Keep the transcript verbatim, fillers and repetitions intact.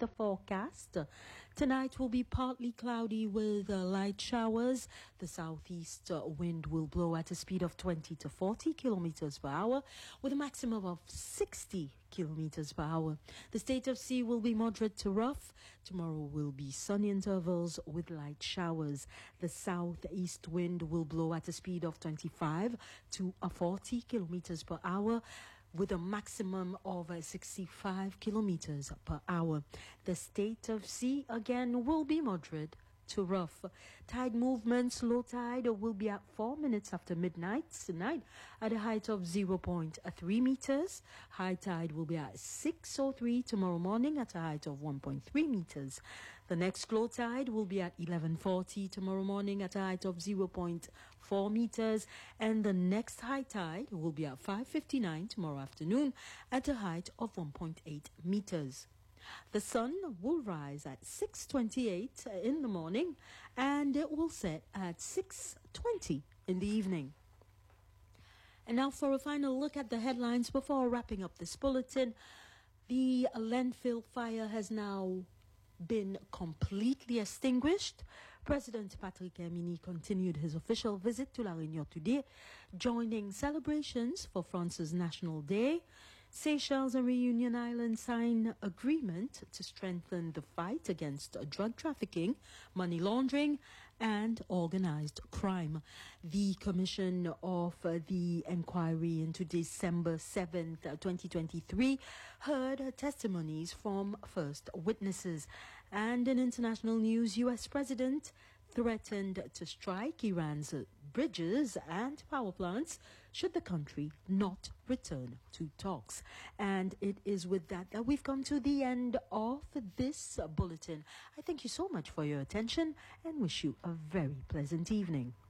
weather forecast. Tonight will be partly cloudy with uh, light showers. The southeast uh, wind will blow at a speed of twenty to forty kilometers per hour with a maximum of sixty kilometers per hour. The state of sea will be moderate to rough. Tomorrow will be sunny intervals with light showers. The southeast wind will blow at a speed of twenty-five to forty kilometers per hour with a maximum of uh, sixty-five kilometers per hour. The state of sea again will be moderate to rough. Tide movements, low tide will be at four minutes after midnight tonight at a height of zero point three meters. High tide will be at six oh three tomorrow morning at a height of one point three meters. The next low tide will be at eleven forty tomorrow morning at a height of zero point four meters. And the next high tide will be at five fifty-nine tomorrow afternoon at a height of one point eight meters. The sun will rise at six twenty-eight in the morning and it will set at six twenty in the evening. And now for a final look at the headlines before wrapping up this bulletin. The landfill fire has now been completely extinguished. President Patrick Herminy continued his official visit to La Réunion today, joining celebrations for France's National Day. Seychelles and Reunion Islands sign agreement to strengthen the fight against drug trafficking, money laundering, and organized crime. The commission of uh, the inquiry into December seventh, twenty twenty-three heard testimonies from first witnesses. And in international news, U S President threatened to strike Iran's bridges and power plants should the country not return to talks. And it is with that that we've come to the end of this bulletin. I thank you so much for your attention and wish you a very pleasant evening.